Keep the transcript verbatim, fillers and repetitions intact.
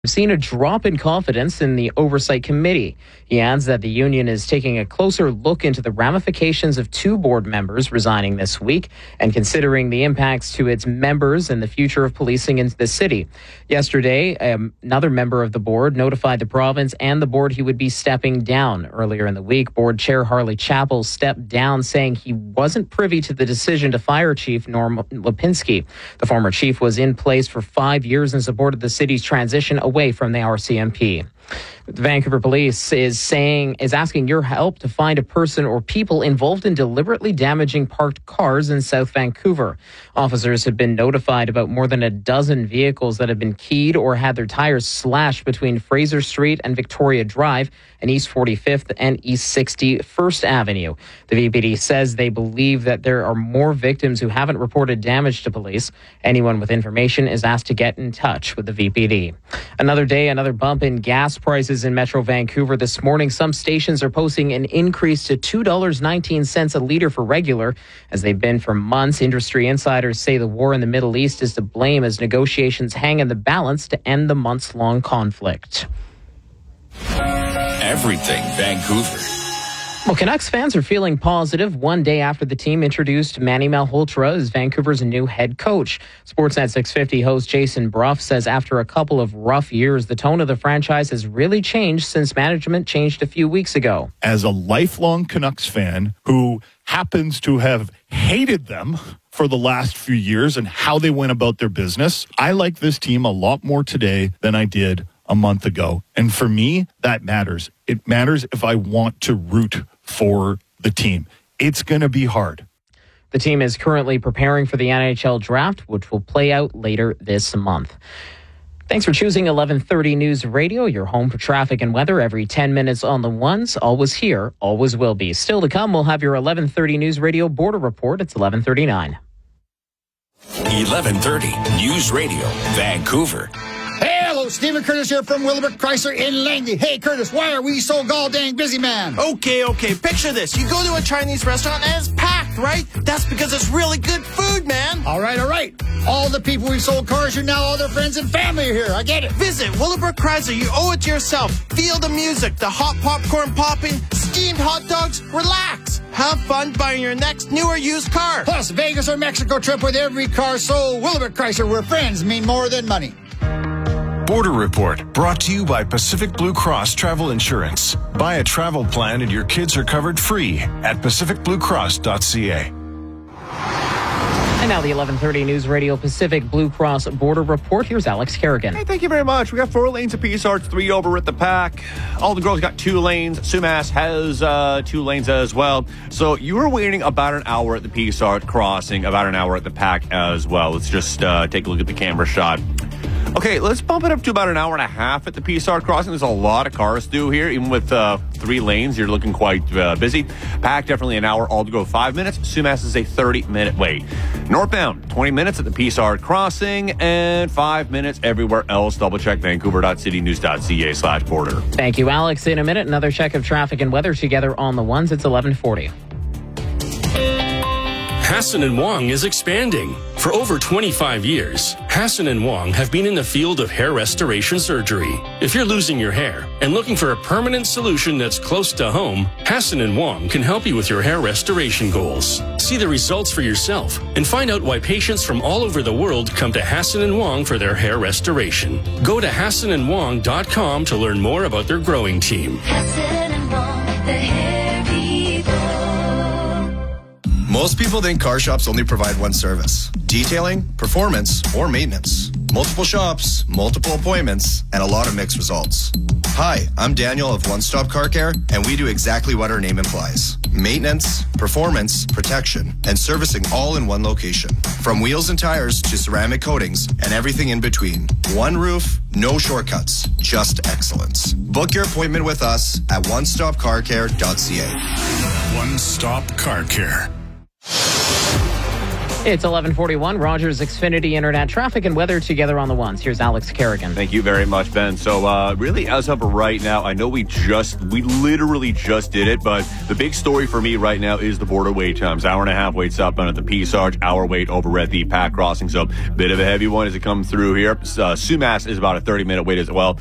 We've seen a drop in confidence in the Oversight Committee. He adds that the union is taking a closer look into the ramifications of two board members resigning this week and considering the impacts to its members and the future of policing in the city. Yesterday, um, another member of the board notified the province and the board he would be stepping down. Earlier in the week, board chair Harley Chappell stepped down, saying he wasn't privy to the decision to fire Chief Norm Lipinski. The former chief was in place for five years and supported the city's transition away from the R C M P. The Vancouver Police is saying is asking your help to find a person or people involved in deliberately damaging parked cars in South Vancouver. Officers have been notified about more than a dozen vehicles that have been keyed or had their tires slashed between Fraser Street and Victoria Drive and East forty-fifth and East sixty-first Avenue. The V P D says they believe that there are more victims who haven't reported damage to police. Anyone with information is asked to get in touch with the V P D. Another day, another bump in gas prices in Metro Vancouver this morning. Some stations are posting an increase to two dollars and nineteen cents a litre for regular, as they've been for months. Industry insiders say the war in the Middle East is to blame as negotiations hang in the balance to end the months-long conflict. Everything Vancouver. Well, Canucks fans are feeling positive one day after the team introduced Manny Malhotra as Vancouver's new head coach. Sportsnet six fifty host Jason Bruff says after a couple of rough years, the tone of the franchise has really changed since management changed a few weeks ago. As a lifelong Canucks fan who happens to have hated them for the last few years and how they went about their business, I like this team a lot more today than I did a month ago. And for me, that matters. It matters if I want to root for the team. It's going to be hard. The team is currently preparing for the N H L draft, which will play out later this month. Thanks for choosing eleven thirty News Radio, your home for traffic and weather every ten minutes on the ones. Always here, always will be. Still to come, we'll have your eleven thirty News Radio border report. It's eleven thirty-nine. eleven thirty News Radio, Vancouver. Hello, Stephen Curtis here from Willowbrook Chrysler in Langley. Hey, Curtis, why are we so gall-dang busy, man? Okay, okay, picture this. You go to a Chinese restaurant and it's packed, right? That's because it's really good food, man. All right, all right. All the people we've sold cars to, now all their friends and family are here. I get it. Visit Willowbrook Chrysler. You owe it to yourself. Feel the music, the hot popcorn popping, steamed hot dogs. Relax. Have fun buying your next new or used car. Plus, Vegas or Mexico trip with every car sold. Willowbrook Chrysler, where friends mean more than money. Border Report, brought to you by Pacific Blue Cross Travel Insurance. Buy a travel plan and your kids are covered free at pacific blue cross dot c a. And now the eleven thirty News Radio Pacific Blue Cross Border Report. Here's Alex Kerrigan. Hey, thank you very much. We got four lanes of P S Arts, three over at the Pack. All the girls got two lanes. Sumas has uh, two lanes as well. So you were waiting about an hour at the P S Art crossing, about an hour at the Pack as well. Let's just uh, take a look at the camera shot. Okay, let's bump it up to about an hour and a half at the P S R crossing. There's a lot of cars through here. Even with uh, three lanes, you're looking quite uh, busy. Pack, definitely an hour. All to go five minutes. Sumas is a thirty-minute wait. Northbound, twenty minutes at the P S R crossing and five minutes everywhere else. Double check vancouver dot city news dot c a slash border. Thank you, Alex. In a minute, another check of traffic and weather together on the ones. It's eleven forty. Hassan and Wong is expanding. For over twenty-five years, Hassan and Wong have been in the field of hair restoration surgery. If you're losing your hair and looking for a permanent solution that's close to home, Hassan and Wong can help you with your hair restoration goals. See the results for yourself and find out why patients from all over the world come to Hassan and Wong for their hair restoration. Go to hassan and wong dot com to learn more about their growing team. Hassan and Wong, the hair people. Most people think car shops only provide one service: detailing, performance, or maintenance. Multiple shops, multiple appointments, and a lot of mixed results. Hi, I'm Daniel of One Stop Car Care, and we do exactly what our name implies: maintenance, performance, protection, and servicing all in one location. From wheels and tires to ceramic coatings and everything in between. One roof, no shortcuts, just excellence. Book your appointment with us at one stop car care dot c a. One Stop Car Care. It's eleven forty-one. Rogers Xfinity Internet traffic and weather together on the ones. Here's Alex Kerrigan. Thank you very much, Ben. So, uh, really, as of right now, I know we just, we literally just did it, but the big story for me right now is the border wait times. Hour and a half wait southbound at the Peace Arch, hour wait over at the Pack Crossing. So, bit of a heavy one as it comes through here. Uh, Sumas is about a thirty minute wait as well.